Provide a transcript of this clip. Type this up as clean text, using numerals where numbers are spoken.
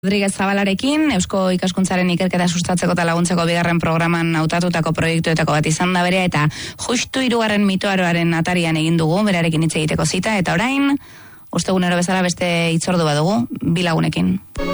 Rodríguez Zabalarekin, Eusko Ikaskuntzaren ikerketa sustatzeko eta laguntzeko bigarren programan hautatutako proiektuetako bat izan da berea, eta justu 3. mitoaroaren atarian egin dugu, berarekin hitz egiteko zita, eta orain, ostegunero bezala beste hitzordu badugu, 2 lagunekin.